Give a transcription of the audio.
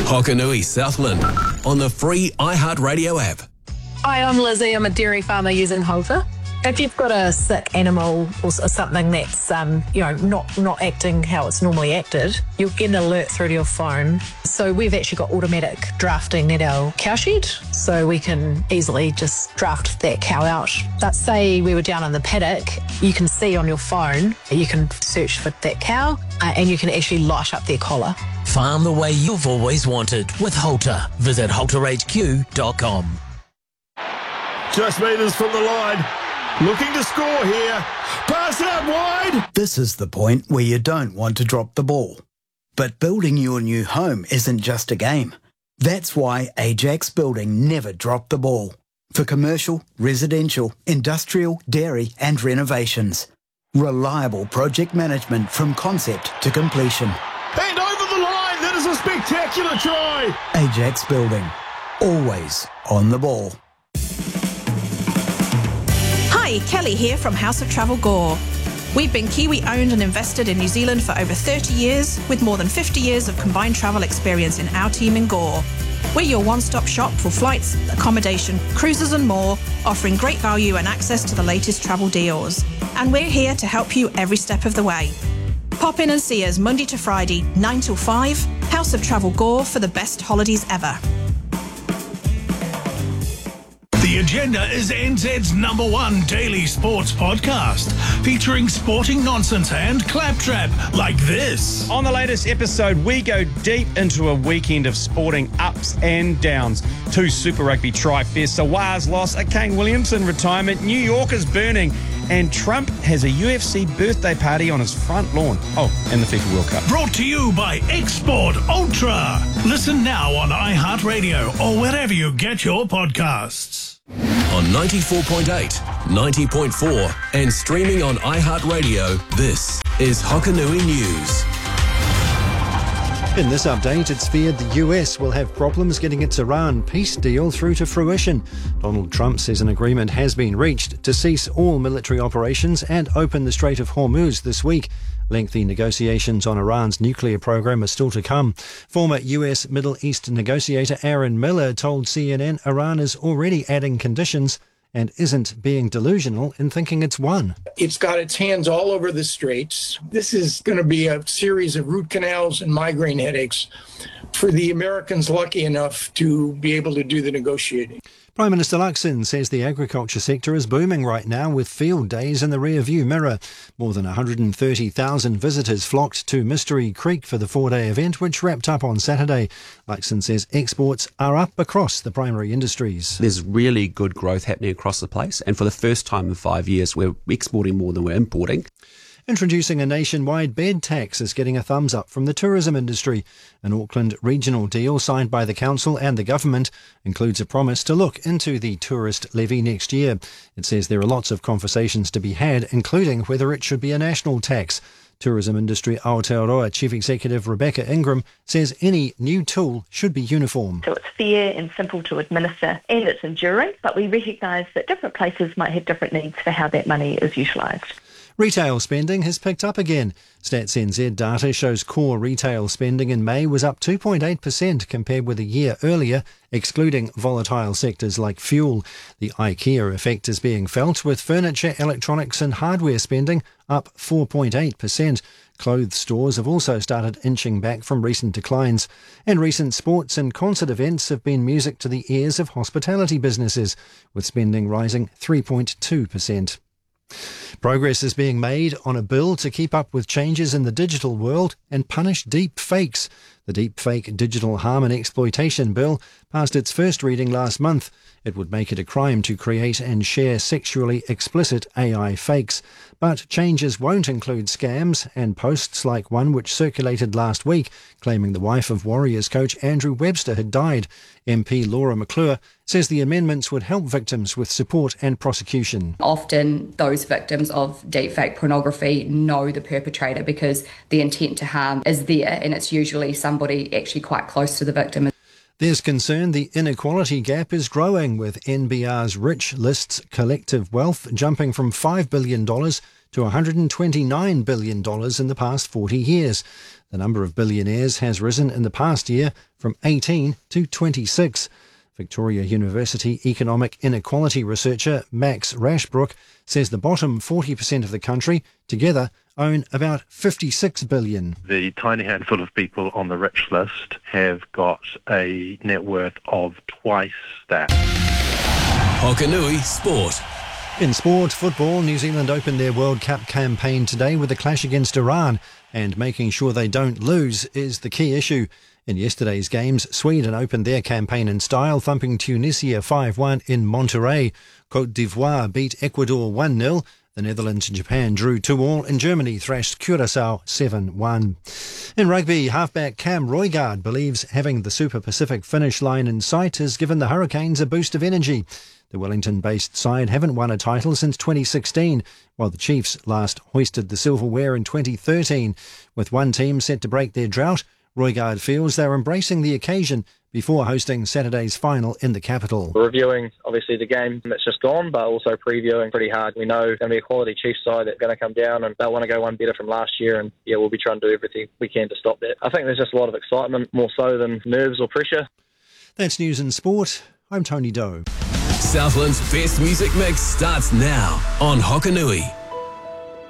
Hokanui Southland on the free iHeartRadio app. Hi, I'm Lizzie. I'm a dairy farmer using Halter. If you've got a sick animal or something that's, not acting how it's normally acted, you'll get an alert through to your phone. So we've actually got automatic drafting at our cow shed, so we can easily just draft that cow out. But say we were down in the paddock, you can see on your phone, you can search for that cow, and you can actually light up their collar. Farm the way you've always wanted with Halter. Visit halterhq.com. Just metres from the line. Looking to score here. Pass out wide. This is the point where you don't want to drop the ball. But building your new home isn't just a game. That's why Ajax Building never dropped the ball. For commercial, residential, industrial, dairy and renovations. Reliable project management from concept to completion. And over the line. That is a spectacular try. Ajax Building. Always on the ball. Hi, Kelly here from House of Travel Gore. We've been Kiwi owned and invested in New Zealand for over 30 years, with more than 50 years of combined travel experience in our team in Gore. We're your one-stop shop for flights, accommodation, cruises and more, offering great value and access to the latest travel deals. And we're here to help you every step of the way. Pop in and see us Monday to Friday, 9 till 5, House of Travel Gore for the best holidays ever. The Agenda is NZ's #1 daily sports podcast, featuring sporting nonsense and claptrap like this. On the latest episode, we go deep into a weekend of sporting ups and downs. 2 Super Rugby tri-fests, a Waz loss, a Kane Williamson retirement, New Yorkers burning, and Trump has a UFC birthday party on his front lawn. Oh, and the FIFA World Cup. Brought to you by Export Ultra. Listen now on iHeartRadio or wherever you get your podcasts. On 94.8, 90.4 and streaming on iHeartRadio, this is Hokanui News. In this update, it's feared the US will have problems getting its Iran peace deal through to fruition. Donald Trump says an agreement has been reached to cease all military operations and open the Strait of Hormuz this week. Lengthy negotiations on Iran's nuclear program are still to come. Former US Middle East negotiator Aaron Miller told CNN Iran is already adding conditions and isn't being delusional in thinking it's won. It's got its hands all over the straits. This is going to be a series of root canals and migraine headaches for the Americans lucky enough to be able to do the negotiating. Prime Minister Luxon says the agriculture sector is booming right now with field days in the rear-view mirror. More than 130,000 visitors flocked to Mystery Creek for the 4-day event, which wrapped up on Saturday. Luxon says exports are up across the primary industries. There's really good growth happening across the place, and for the first time in 5 years, we're exporting more than we're importing. Introducing a nationwide bed tax is getting a thumbs up from the tourism industry. An Auckland regional deal signed by the council and the government includes a promise to look into the tourist levy next year. It says there are lots of conversations to be had, including whether it should be a national tax. Tourism industry Aotearoa Chief Executive Rebecca Ingram says any new tool should be uniform. So it's fair and simple to administer and it's enduring, but we recognise that different places might have different needs for how that money is utilised. Retail spending has picked up again. Stats NZ data shows core retail spending in May was up 2.8% compared with a year earlier, excluding volatile sectors like fuel. The IKEA effect is being felt, with furniture, electronics and hardware spending up 4.8%. Clothes stores have also started inching back from recent declines. And recent sports and concert events have been music to the ears of hospitality businesses, with spending rising 3.2%. Progress is being made on a bill to keep up with changes in the digital world and punish deep fakes. The Deepfake Digital Harm and Exploitation Bill passed its first reading last month. It would make it a crime to create and share sexually explicit AI fakes. But changes won't include scams and posts like one which circulated last week, claiming the wife of Warriors coach Andrew Webster had died. MP Laura McClure says the amendments would help victims with support and prosecution. Often those victims of deepfake pornography know the perpetrator because the intent to harm is there, and it's usually somebody actually quite close to the victim. There's concern the inequality gap is growing, with NBR's Rich lists collective wealth jumping from $5 billion to $129 billion in the past 40 years. The number of billionaires has risen in the past year from 18 to 26. Victoria University economic inequality researcher Max Rashbrook says the bottom 40% of the country together own about $56 billion. The tiny handful of people on the rich list have got a net worth of twice that. Hokanui Sport. In sport, football, New Zealand opened their World Cup campaign today with a clash against Iran, and making sure they don't lose is the key issue. In yesterday's games, Sweden opened their campaign in style, thumping Tunisia 5-1 in Monterrey. Côte d'Ivoire beat Ecuador 1-0. The Netherlands and Japan drew 2-2, and Germany thrashed Curaçao 7-1. In rugby, halfback Cam Roigard believes having the Super Pacific finish line in sight has given the Hurricanes a boost of energy. The Wellington-based side haven't won a title since 2016, while the Chiefs last hoisted the silverware in 2013. With one team set to break their drought, Roigard feels they're embracing the occasion before hosting Saturday's final in the capital. We're reviewing, obviously, the game that's just gone, but also previewing pretty hard. We know it's going to be a quality Chiefs side that's going to come down, and they'll want to go one better from last year, and we'll be trying to do everything we can to stop that. I think there's just a lot of excitement, more so than nerves or pressure. That's news and sport. I'm Tony Doe. Southland's best music mix starts now on Hokanui.